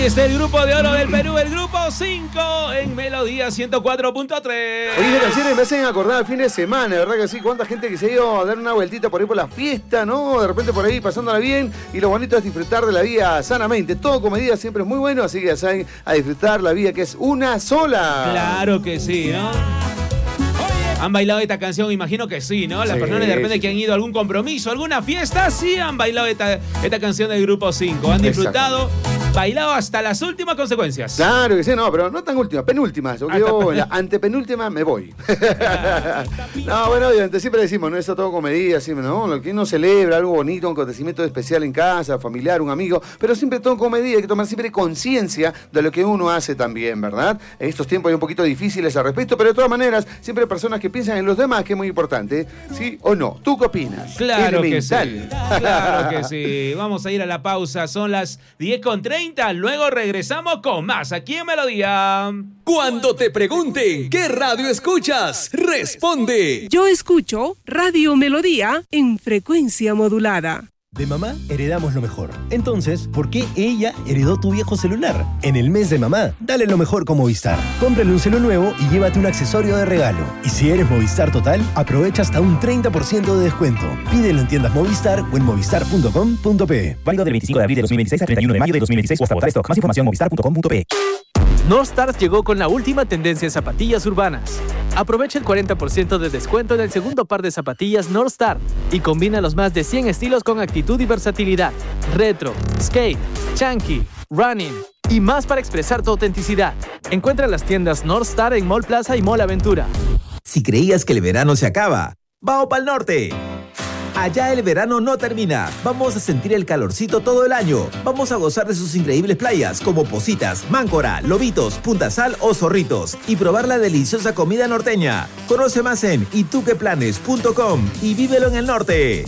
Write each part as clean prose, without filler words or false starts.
está el grupo de oro del Perú, el grupo 5 en Melodía 104.3. Oye, esas canciones me hacen acordar el fin de semana, ¿verdad que sí? Cuánta gente que se ha ido a dar una vueltita por ahí por la fiesta, ¿no? De repente por ahí pasándola bien, y lo bonito es disfrutar de la vida sanamente. Todo con medida siempre es muy bueno, así que ya saben, a disfrutar la vida que es una sola. Claro que sí, ¿no? ¿Han bailado esta canción? Imagino que sí, ¿no? Las Sí, personas de repente sí. que han ido a algún compromiso, alguna fiesta, sí han bailado esta canción del grupo 5. Han disfrutado, bailado hasta las últimas consecuencias. Claro que sí, no, pero no tan última, penúltima. Yo creo, en la antepenúltima me voy. No, bueno, obviamente siempre decimos, ¿no? Esto todo con medida, siempre, ¿no? Lo que uno celebra, algo bonito, un acontecimiento especial en casa, familiar, un amigo, pero siempre todo con medida, hay que tomar siempre conciencia de lo que uno hace también, ¿verdad? En estos tiempos hay un poquito difíciles al respecto, pero de todas maneras, siempre hay personas que piensan en los demás, que es muy importante, ¿sí o no? ¿Tú qué opinas? Claro que sí. Elemental. Claro que sí. Vamos a ir a la pausa. Son las 10:30. Luego regresamos con más aquí en Melodía. Cuando te pregunten ¿qué radio escuchas? Responde. Yo escucho Radio Melodía en frecuencia modulada. De mamá heredamos lo mejor. Entonces, ¿por qué ella heredó tu viejo celular? En el mes de mamá, dale lo mejor con Movistar. Cómprale un celu nuevo y llévate un accesorio de regalo. Y si eres Movistar Total, aprovecha hasta un 30% de descuento. Pídelo en tiendas Movistar o en movistar.com.pe. Válido del 25 de abril de 2026 al 31 de mayo de 2026 o hasta agotar stock. Más información movistar.com.pe. Northstar llegó con la última tendencia en zapatillas urbanas. Aprovecha el 40% de descuento en el segundo par de zapatillas Northstar y combina los más de 100 estilos con actitud y versatilidad. Retro, skate, chunky, running y más para expresar tu autenticidad. Encuentra las tiendas Northstar en Mall Plaza y Mall Aventura. Si creías que el verano se acaba, ¡vamos pa'l norte! Allá el verano no termina. Vamos a sentir el calorcito todo el año. Vamos a gozar de sus increíbles playas como Positas, Máncora, Lobitos, Punta Sal o Zorritos y probar la deliciosa comida norteña. Conoce más en ituqueplanes.com y vívelo en el norte.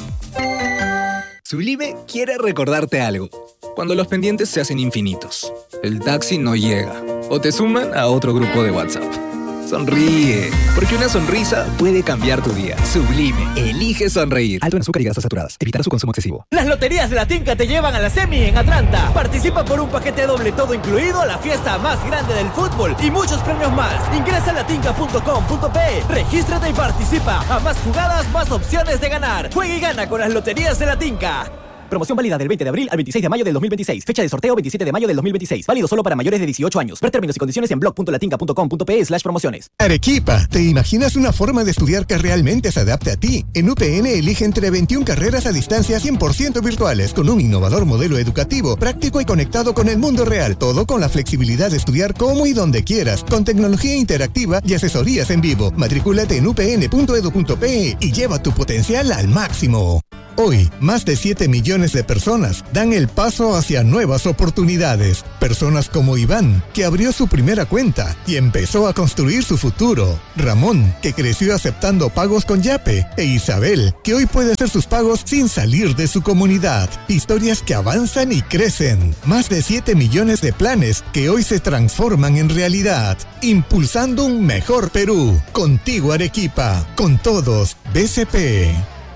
Sublime quiere recordarte algo. Cuando los pendientes se hacen infinitos, el taxi no llega o te suman a otro grupo de WhatsApp. Sonríe, porque una sonrisa puede cambiar tu día. Sublime, elige sonreír. Alto en azúcar y grasas saturadas. Evitar su consumo excesivo. Las loterías de la Tinca te llevan a la semi en Atlanta. Participa por un paquete doble todo incluido a la fiesta más grande del fútbol y muchos premios más. Ingresa a latinca.com.pe, regístrate y participa. A más jugadas, más opciones de ganar. Juega y gana con las loterías de la Tinca. Promoción válida del 20 de abril al 26 de mayo del 2026. Fecha de sorteo 27 de mayo del 2026. Válido solo para mayores de 18 años. Ver términos y condiciones en blog.latinca.com.pe/promociones. Arequipa, ¿te imaginas una forma de estudiar que realmente se adapte a ti? En UPN elige entre 21 carreras a distancia 100% virtuales, con un innovador modelo educativo, práctico y conectado con el mundo real. Todo con la flexibilidad de estudiar como y donde quieras, con tecnología interactiva y asesorías en vivo. Matricúlate en upn.edu.pe y lleva tu potencial al máximo. Hoy, más de 7 millones de personas dan el paso hacia nuevas oportunidades. Personas como Iván, que abrió su primera cuenta y empezó a construir su futuro. Ramón, que creció aceptando pagos con Yape. E Isabel, que hoy puede hacer sus pagos sin salir de su comunidad. Historias que avanzan y crecen. Más de 7 millones de planes que hoy se transforman en realidad. Impulsando un mejor Perú. Contigo, Arequipa. Con todos, BCP.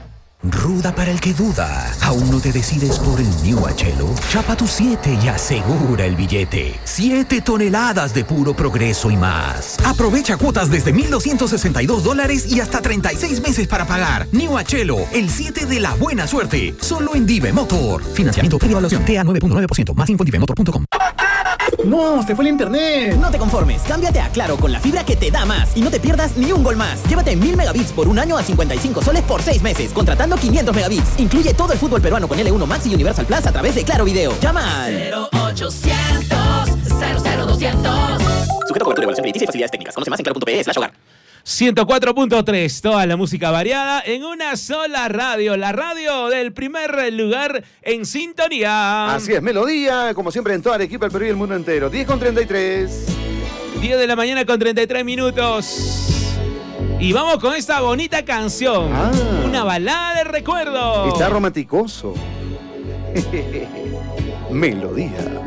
Ruda para el que duda. ¿Aún no te decides por el New Achelo? Chapa tu 7 y asegura el billete. 7 toneladas de puro progreso y más. Aprovecha cuotas desde $1,262 y hasta 36 meses para pagar. New Achelo, el 7 de la buena suerte. Solo en Dive Motor. Financiamiento pre-evaluación TA 9.9%. Más info en divemotor.com. ¡No! ¡Se fue el internet! No te conformes. Cámbiate a Claro con la fibra que te da más. Y no te pierdas ni un gol más. Llévate 1000 megabits por un año a 55 soles por 6 meses. Contratando 500 megabits. Incluye todo el fútbol peruano con L1 Max y Universal Plus a través de Claro Video. Llama al 0800 00200. Sujeto a cobertura, evaluación crediticia y facilidades técnicas. Conoce más en claro.pe/hogar. 104.3, toda la música variada en una sola radio, la radio del primer lugar en sintonía. Así es, Melodía, como siempre en toda Arequipa, el Perú y el mundo entero. 10:33. 10 de la mañana con 33 minutos. Y vamos con esta bonita canción. Una balada de recuerdo. Está romanticoso. Melodía.